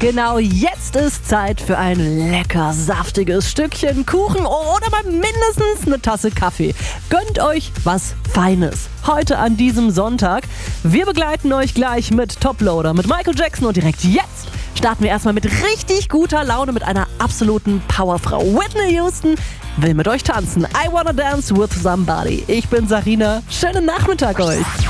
Genau jetzt ist Zeit für ein lecker saftiges Stückchen Kuchen oder mal mindestens eine Tasse Kaffee. Gönnt euch was Feines. Heute an diesem Sonntag. Wir begleiten euch gleich mit Toploader, mit Michael Jackson und direkt jetzt starten wir erstmal mit richtig guter Laune mit einer absoluten Powerfrau. Whitney Houston will mit euch tanzen. I wanna dance with somebody. Ich bin Sarina. Schönen Nachmittag euch.